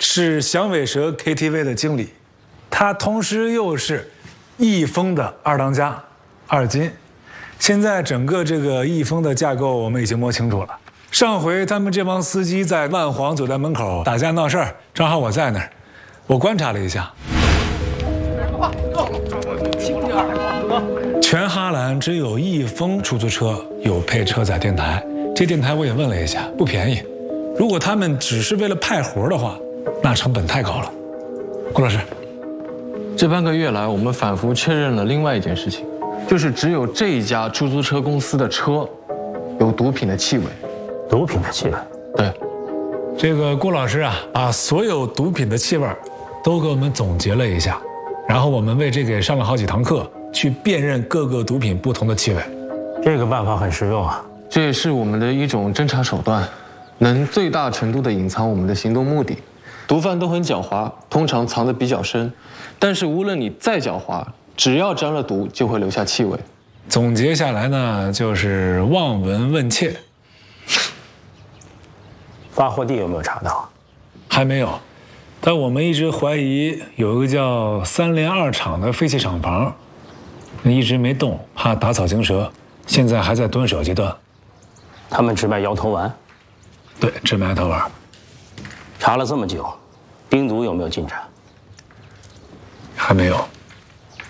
是响尾蛇 KTV 的经理，他同时又是易丰的二当家、二金。现在整个这个易丰的架构我们已经摸清楚了。上回他们这帮司机在万黄酒店门口打架闹事儿，正好我在那儿，我观察了一下。全哈兰只有易丰出租车有配车载电台，这电台我也问了一下，不便宜。如果他们只是为了派活的话，那成本太高了。顾老师， 这半个月来，我们反复确认了另外一件事情，就是只有这一家出租车公司的车有毒品的气味。 毒品的气味？ 对。 这个顾老师啊，把所有毒品的气味都给我们总结了一下，然后我们为这个上了好几堂课，去辨认各个毒品不同的气味。 这个办法很实用啊， 这也是我们的一种侦查手段，能最大程度地隐藏我们的行动目的。毒贩都很狡猾，通常藏得比较深，但是无论你再狡猾，只要沾了毒，就会留下气味。 总结下来呢，就是望闻问切。 发货地有没有查到？ 还没有，但我们一直怀疑有一个叫3联2厂的废弃厂房，一直没动，怕打草惊蛇，现在还在蹲守阶段。 他们只卖摇头丸？ 对，只卖摇头丸。 查了这么久，冰毒有没有进展？ 还没有。